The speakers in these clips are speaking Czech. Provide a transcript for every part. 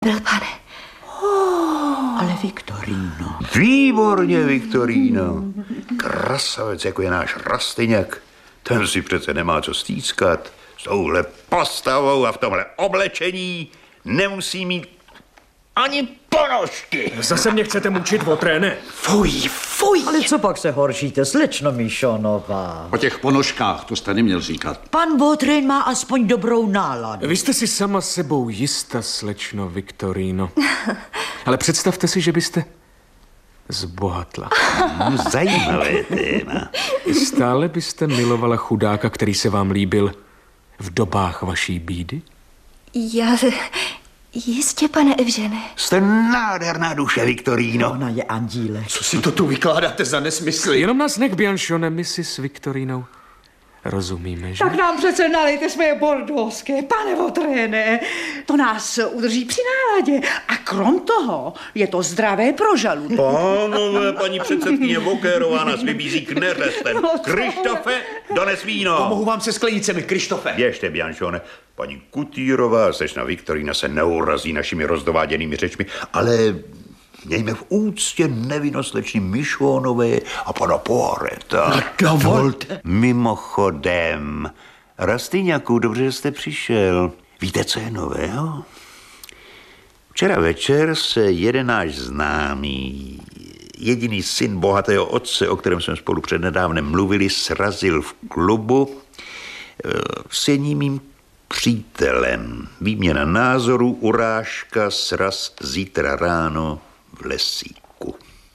Byl, pane. Ale Viktoríno. Výborně, Viktoríno. Krasavec, jako je náš Rastyňak. Ten si přece nemá co stýskat. S touhle postavou a v tomhle oblečení nemusí mít ani ponožky. Zase mě chcete mučit, Votréne? Fuj. Ale co pak se horšíte, slečno Mišonová? O těch ponožkách, to jste neměl říkat. Pan Votrén má aspoň dobrou náladu. Vy jste si sama sebou jista, slečno Viktoríno. Ale představte si, že byste zbohatla. Zajímavé téma. Stále byste milovala chudáka, který se vám líbil v dobách vaší bídy? Jistě, pane Evžene. Jste nádherná duše, Viktoríno. Ona je andílek. Co si to tu vykládáte za nesmysly? Jenom nás nech, Bianchone, my si s Viktorínou rozumíme, že? Tak nám přece nalijte své bordovské, pane Votréne. To nás udrží při náladě. A krom toho je to zdravé pro žaludek. Pánové, paní předsedkyně Vokérová nás vybízí k neřestem. Krištofe, dones víno. Pomohu vám se sklenícemi, Krištofe. Běžte, Bianchone. Paní Kutýrová, slečna Viktorína se neurazí našimi rozdováděnými řečmi, ale mějme v úctě nevinnost slečny Mišonové a pana Poireta. Dovolte. Mimochodem, Rastyňaku, dobře, že jste přišel. Víte, co je nového? Včera večer se jeden náš známý, jediný syn bohatého otce, o kterém jsme spolu přednedávnem mluvili, srazil v klubu s jedním mým přítelem. Výměna názorů, urážka, sraz zítra ráno v lesíku.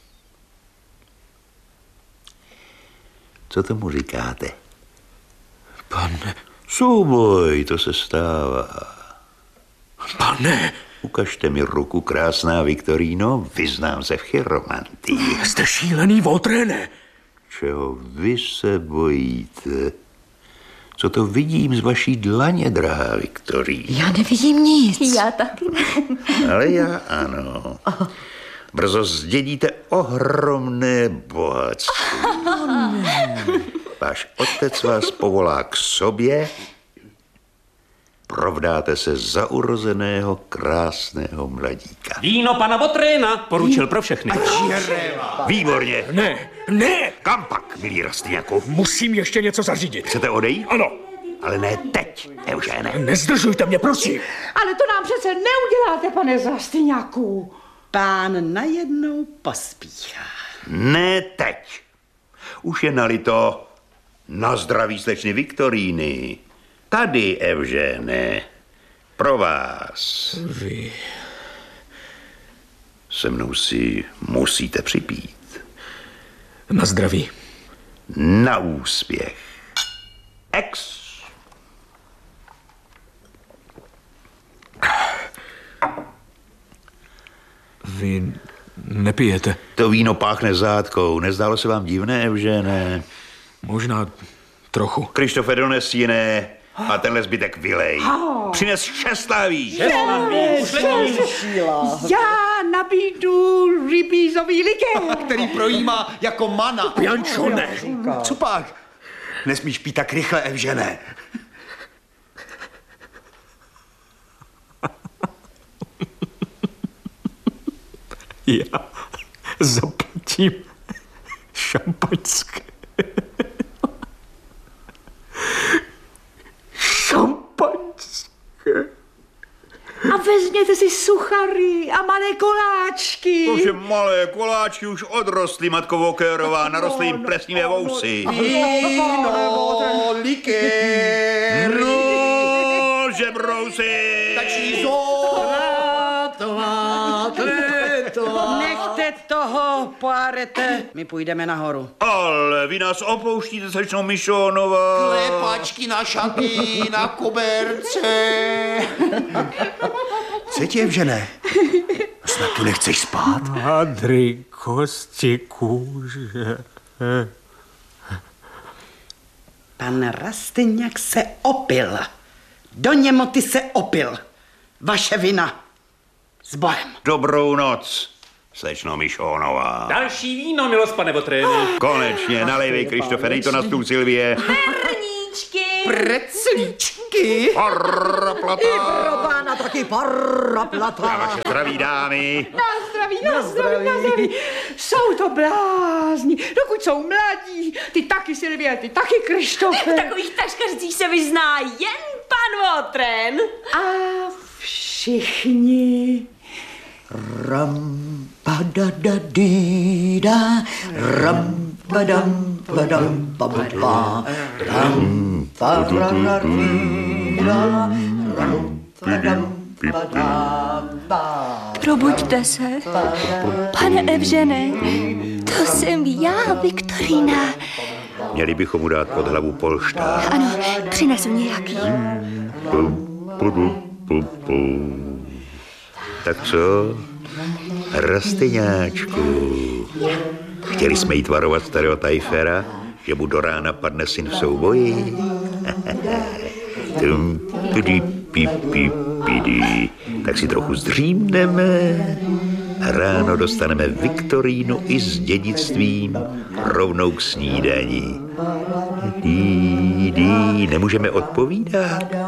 Co tomu říkáte? Pane. Souboj, to se stává. Pane. Ukažte mi ruku, krásná Viktoríno, vyznám se v chiromantii. Jste šílený, Votréne. Čeho vy se bojíte? Co to vidím z vaší dlaně, drahá Viktoríno? Já nevidím nic. Já taky ne. Ale já ano. Brzo zdědíte ohromné bohatství. Váš otec vás povolá k sobě, provdáte se za urozeného krásného mladíka. Víno pana Votréna poručil pro všechny. Výborně. Ne. Kam pak, milý Rastyňaku? Musím ještě něco zařídit. Chcete odejít? Ano. Ale ne teď, Evžene. Nezdržujte mě, prosím. Ale to nám přece neuděláte, pane Rastyňaku. Pán najednou pospíchá. Ne teď. Už je nalito na zdraví slečny Viktoríny. Tady, Evžene, pro vás. Vy. Se mnou si musíte připít. Na zdraví. Na úspěch. Ex. Vy nepijete. To víno páchne zátkou. Nezdálo se vám divné, Evžene? Možná trochu. Krištofe, dones jiné a tenhle zbytek vylej. Přines 6 lahví. Já nabídnu rybízový likér. Který projímá jako mana. Bianchone. Co pak? Nesmíš pít tak rychle, Evžene. Já zaplatím šampaňské. Šampaňské. A vezměte si suchary a malé koláčky. Bože, malé koláčky už odrostly, matko Vokérová, narostly jim plesnivé vousy. Víno, likér. No, žebrousy. Nechte toho, Poirete. My půjdeme nahoru. Ale vy nás opouštíte, slečno Mišonová. Klepačky na šaty, na koberce. Co ti, Evžene? Snad tu nechceš spát? Hadry, kosti, kůže. Pan Rastyňak se opil. Do němoty se opil. Vaše vina. S Bohem. Dobrou noc, slečno Mišonová. Další víno, milost pane Votréne. Konečně, nalejvej, Krištofe, dej to na stůl, Sylvie. Perníčky. Preclíčky. taky. Parraplata. I pro pána taky parraplata. Vaše zdraví, dámy. Na zdraví. Jsou to blázni, dokud jsou mladí. Ty taky, Silvie, ty taky, Krištofe. V takových taškařicích se vyzná jen pan Votrén. A všichni. Ram padadadida, ram padam padam pampa, ram padadadida, ram padam padam. Probuďte se. Pane Evžene, to jsem já, Viktorína. Měli bychom mu dát pod hlavu polštář. Ano, přinesu nějaký. Tak co? Rastyňáčku. Chtěli jsme jít varovat starého Tajfera, že mu do rána padne syn v souboji? Tak si trochu zdřímneme a ráno dostaneme Viktorínu i s dědictvím rovnou k snídani. Nemůžeme odpovídat?